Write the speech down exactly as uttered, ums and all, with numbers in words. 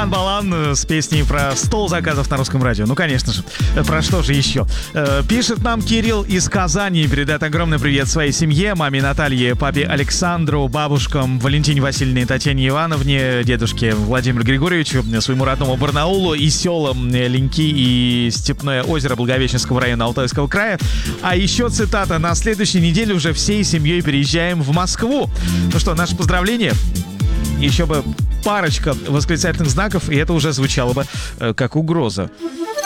Иван Балан с песней про стол заказов на русском радио. Ну, конечно же. Про что же еще? Пишет нам Кирилл из Казани. Передает огромный привет своей семье. Маме Наталье, папе Александру, бабушкам Валентине Васильевне, Татьяне Ивановне, дедушке Владимиру Григорьевичу, своему родному Барнаулу и селам Леньки и Степное озеро Благовещенского района Алтайского края. А еще цитата: на следующей неделе уже всей семьей переезжаем в Москву. Ну что, наше поздравление. Еще бы парочка восклицательных знаков, и это уже звучало бы э, как угроза.